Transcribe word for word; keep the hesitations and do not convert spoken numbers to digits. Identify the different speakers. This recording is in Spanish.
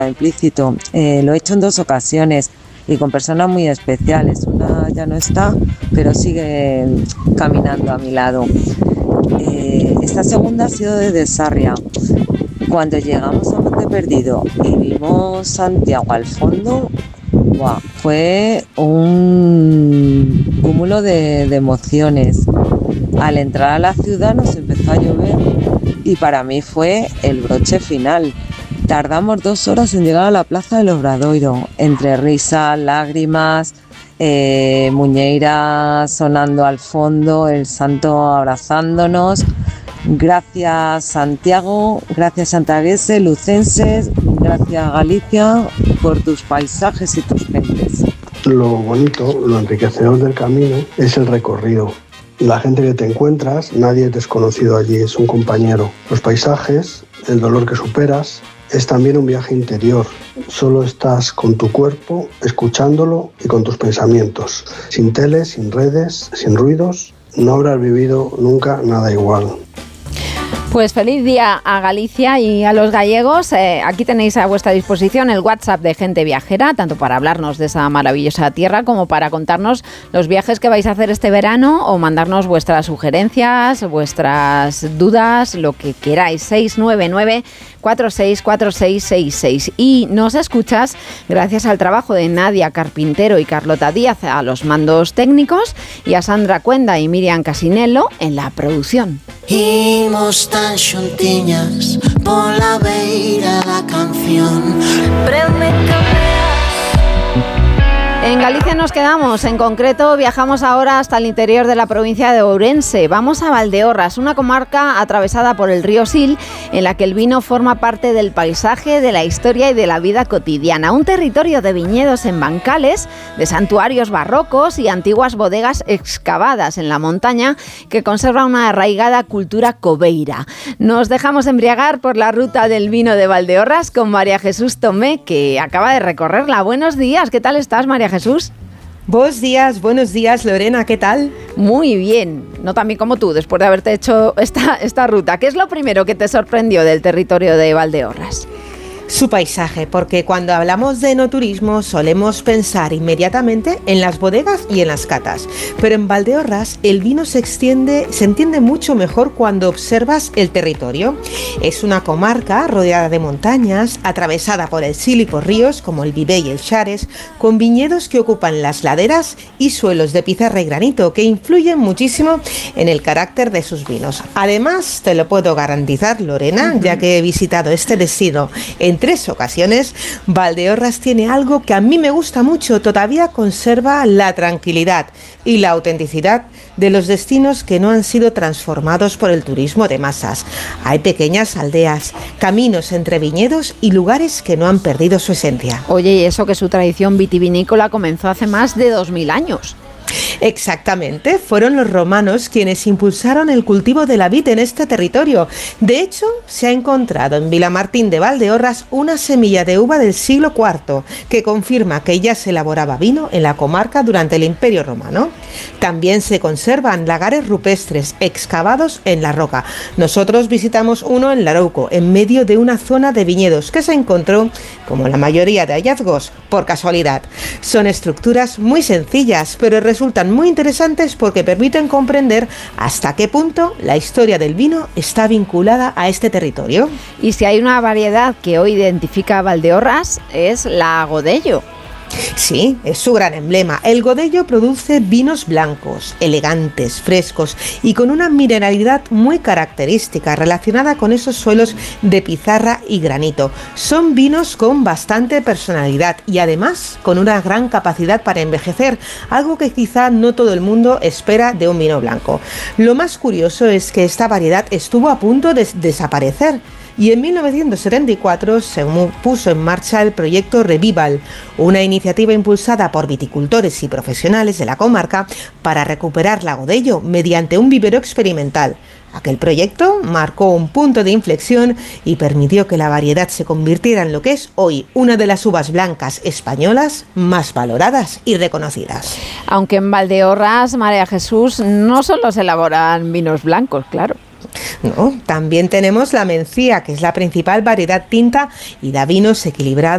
Speaker 1: implícito. Eh, lo he hecho en dos ocasiones y con personas muy especiales. Una ya no está, pero sigue caminando a mi lado. Eh, esta segunda ha sido de Sarria. Cuando llegamos a Monte Perdido y vimos Santiago al fondo, wow, fue un cúmulo de, de emociones. Al entrar a la ciudad nos empezó a llover y para mí fue el broche final. Tardamos dos horas en llegar a la Plaza del Obradoiro, entre risas, lágrimas, eh, Muñeira sonando al fondo, el santo abrazándonos. Gracias Santiago, gracias santiagueses, lucenses, gracias Galicia por tus paisajes y tus gentes.
Speaker 2: Lo bonito, lo enriquecedor del camino es el recorrido. La gente que te encuentras, nadie es desconocido allí, es un compañero. Los paisajes, el dolor que superas, es también un viaje interior. Solo estás con tu cuerpo, escuchándolo y con tus pensamientos. Sin tele, sin redes, sin ruidos, no habrás vivido nunca nada igual.
Speaker 3: Pues feliz día a Galicia y a los gallegos. Eh, aquí tenéis a vuestra disposición el WhatsApp de Gente Viajera, tanto para hablarnos de esa maravillosa tierra como para contarnos los viajes que vais a hacer este verano o mandarnos vuestras sugerencias, vuestras dudas, lo que queráis. seis nueve nueve, cuatro seis cuatro seis seis seis. Y nos escuchas gracias al trabajo de Nadia Carpintero y Carlota Díaz a los mandos técnicos y a Sandra Cuenda y Miriam Casinello en la producción.
Speaker 4: Imos tan xuntiñas pola beira da canción.
Speaker 3: En Galicia nos quedamos, en concreto viajamos ahora hasta el interior de la provincia de Ourense. Vamos a Valdeorras, una comarca atravesada por el río Sil, en la que el vino forma parte del paisaje, de la historia y de la vida cotidiana. Un territorio de viñedos en bancales, de santuarios barrocos y antiguas bodegas excavadas en la montaña que conserva una arraigada cultura cobeira. Nos dejamos embriagar por la ruta del vino de Valdeorras con María Jesús Tomé, que acaba de recorrerla. Buenos días, ¿qué tal estás, María Jesús?
Speaker 5: Buenos días, buenos días, Lorena, ¿qué tal?
Speaker 3: Muy bien, no tan bien como tú, después de haberte hecho esta, esta ruta. ¿Qué es lo primero que te sorprendió del territorio de Valdeorras?
Speaker 5: Su paisaje, porque cuando hablamos de enoturismo solemos pensar inmediatamente en las bodegas y en las catas, pero en Valdeorras el vino se extiende, se entiende mucho mejor cuando observas el territorio. Es una comarca rodeada de montañas, atravesada por el Sil y por ríos como el Vivé y el Xares, con viñedos que ocupan las laderas y suelos de pizarra y granito que influyen muchísimo en el carácter de sus vinos. Además, te lo puedo garantizar, Lorena, uh-huh. ya que he visitado este destino en tres ocasiones, Valdeorras tiene algo que a mí me gusta mucho, todavía conserva la tranquilidad y la autenticidad de los destinos que no han sido transformados por el turismo de masas. Hay pequeñas aldeas, caminos entre viñedos y lugares que no han perdido su esencia.
Speaker 3: Oye, y eso que su tradición vitivinícola comenzó hace más de dos mil años.
Speaker 5: Exactamente, fueron los romanos quienes impulsaron el cultivo de la vid en este territorio. De hecho, se ha encontrado en Vilamartín de Valdeorras una semilla de uva del siglo cuarto que confirma que ya se elaboraba vino en la comarca durante el Imperio Romano. También se conservan lagares rupestres excavados en la roca. Nosotros visitamos uno en Larouco, en medio de una zona de viñedos que se encontró, como la mayoría de hallazgos, por casualidad. Son estructuras muy sencillas, pero resultan muy interesantes porque permiten comprender hasta qué punto la historia del vino está vinculada a este territorio.
Speaker 3: Y si hay una variedad que hoy identifica a Valdeorras, es la Godello.
Speaker 5: Sí, es su gran emblema. El Godello produce vinos blancos, elegantes, frescos y con una mineralidad muy característica relacionada con esos suelos de pizarra y granito. Son vinos con bastante personalidad y además con una gran capacidad para envejecer, algo que quizá no todo el mundo espera de un vino blanco. Lo más curioso es que esta variedad estuvo a punto de desaparecer. Y en mil novecientos setenta y cuatro se puso en marcha el proyecto Revival, una iniciativa impulsada por viticultores y profesionales de la comarca para recuperar la Godello mediante un vivero experimental. Aquel proyecto marcó un punto de inflexión y permitió que la variedad se convirtiera en lo que es hoy una de las uvas blancas españolas más valoradas y reconocidas.
Speaker 3: Aunque en Valdeorras, María Jesús, no solo se elaboran vinos blancos, claro.
Speaker 5: No, también tenemos la mencía, que es la principal variedad tinta y da vinos equilibrados